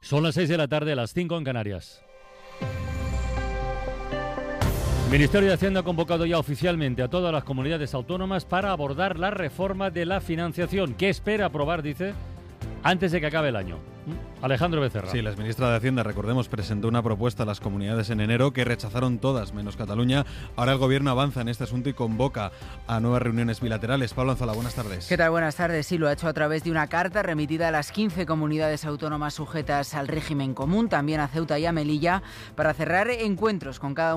Son las 6 de la tarde, las 5 en Canarias. El Ministerio de Hacienda ha convocado ya oficialmente a todas las comunidades autónomas para abordar la reforma de la financiación, que espera aprobar, dice, antes de que acabe el año. Alejandro Becerra. Sí, la exministra de Hacienda, recordemos, presentó una propuesta a las comunidades en enero que rechazaron todas, menos Cataluña. Ahora el Gobierno avanza en este asunto y convoca a nuevas reuniones bilaterales. Pablo Anzola, buenas tardes. ¿Qué tal? Buenas tardes. Sí, lo ha hecho a través de una carta remitida a las 15 comunidades autónomas sujetas al régimen común, también a Ceuta y a Melilla, para cerrar encuentros con cada